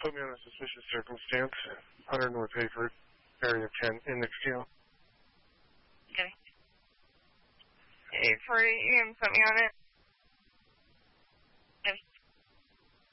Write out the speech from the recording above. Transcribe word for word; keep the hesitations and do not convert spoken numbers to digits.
put me on a suspicious circumstance. one hundred North Hayford, area ten, index scale. Okay. eight forty, you can put me on it.